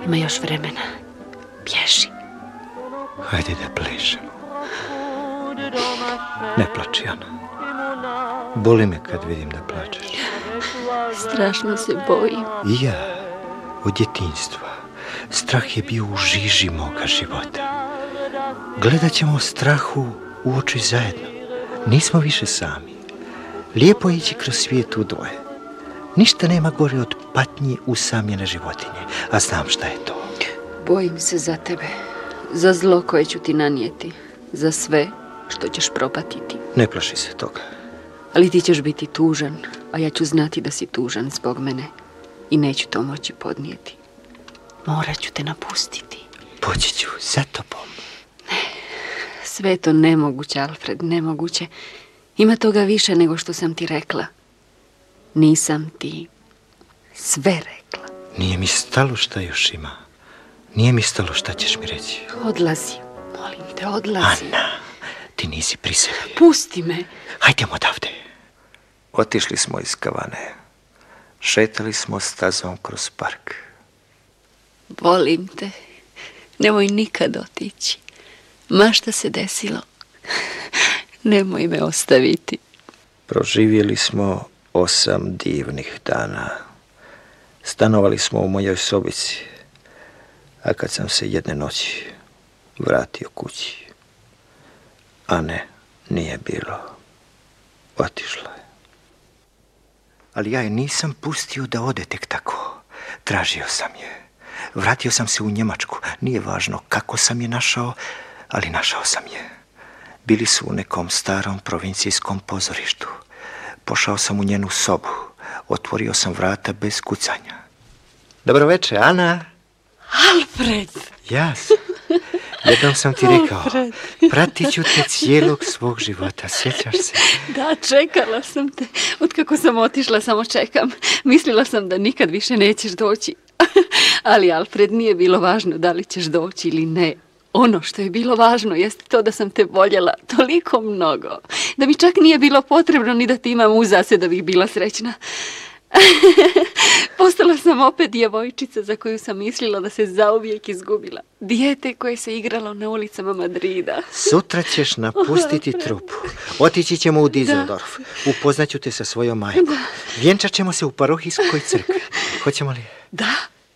Ima još vremena. Bježi. Hajde da plešemo. Ne plači, Ana. Boli me kad vidim da plačeš. Strašno se bojim. I ja, od djetinjstva. Strah je bio u žiži moga života. Gledat ćemo strahu u oči zajedno. Nismo više sami. Lijepo je ići kroz svijet u dvoje. Ništa nema gore od patnji usamljene životinje. A znam šta je to. Bojim se za tebe. Za zlo koje ću ti nanijeti. Za sve što ćeš propatiti. Ne plaši se toga. Ali ti ćeš biti tužan, a ja ću znati da si tužan zbog mene. I neću to moći podnijeti. Morat ću te napustiti. Poći ću za tobom. Ne, sve je to nemoguće, Alfred, nemoguće. Ima toga više nego što sam ti rekla. Nisam ti sve rekla. Nije mi stalo šta još ima. Nije mi stalo šta ćeš mi reći. Odlazi, molim te, odlazi. Ana, ti nisi pri sebi. Pusti me. Hajdemo odavde. Otišli smo iz kavane. Šetali smo stazom kroz park. Volim te. Nemoj nikad otići. Ma šta se desilo. Nemoj me ostaviti. Proživjeli smo 8 divnih dana. Stanovali smo u mojoj sobici. A kad sam se jedne noći vratio kući, Ane nije bilo. Otišla je. Ali ja je nisam pustio da ode tek tako. Tražio sam je. Vratio sam se u Njemačku. Nije važno kako sam je našao, ali našao sam je. Bili su u nekom starom provincijskom pozorištu. Pošao sam u njenu sobu. Otvorio sam vrata bez kucanja. Dobro večer, Ana. Alfred! Ja sam. Jednom sam ti rekao, pratit ću te cijelog svog života, sjećaš se? Da, čekala sam te. Otkako sam otišla, samo čekam. Mislila sam da nikad više nećeš doći. Ali, Alfred, nije bilo važno da li ćeš doći ili ne. Ono što je bilo važno jest to da sam te voljela toliko mnogo. Da mi čak nije bilo potrebno ni da ti imam uzase da bih bila srećna. Postala sam opet djevojčica za koju sam mislila da se zauvijek izgubila. Dijete koje se igralo na ulicama Madrida. Sutra ćeš napustiti trupu. Otići ćemo u Düsseldorf. Upoznaću te sa svojom majkom. Vjenčat ćemo se u parohijskoj crkvi. Hoćemo li? Da.